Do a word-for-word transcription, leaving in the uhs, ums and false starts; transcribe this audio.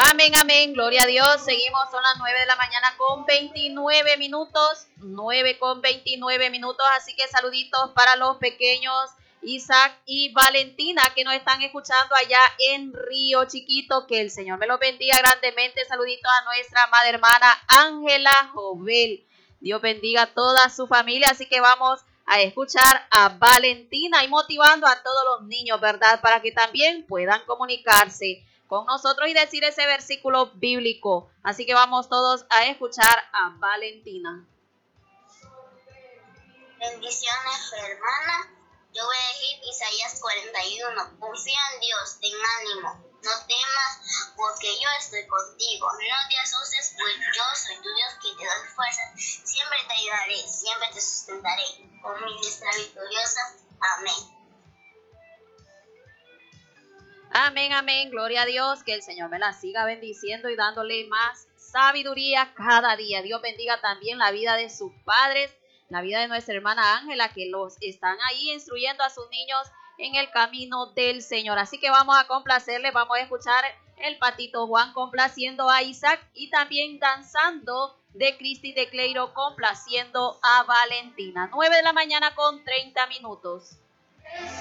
Amén, amén, gloria a Dios. Seguimos, son las nueve de la mañana con veintinueve minutos, nueve con veintinueve minutos, así que saluditos para los pequeños Isaac y Valentina que nos están escuchando allá en Río Chiquito, que el Señor me los bendiga grandemente. Saluditos a nuestra amada hermana Ángela Jovel, Dios bendiga a toda su familia, así que vamos a escuchar a Valentina y motivando a todos los niños, ¿verdad? Para que también puedan comunicarse con nosotros y decir ese versículo bíblico. Así que vamos todos a escuchar a Valentina. Bendiciones, hermana. Yo voy a elegir Isaías cuarenta y uno. Confía en Dios, ten ánimo. No temas, porque yo estoy contigo. No te asustes, pues yo soy tu Dios que te da fuerzas. Siempre te ayudaré, siempre te sustentaré con mi diestra victoriosa. Amén. Amén, amén, gloria a Dios, que el Señor me la siga bendiciendo y dándole más sabiduría cada día. Dios bendiga también la vida de sus padres, la vida de nuestra hermana Ángela, que los están ahí instruyendo a sus niños en el camino del Señor. Así que vamos a complacerle, vamos a escuchar el patito Juan complaciendo a Isaac y también danzando de Cristi de Cleiro complaciendo a Valentina. nueve de la mañana con treinta minutos.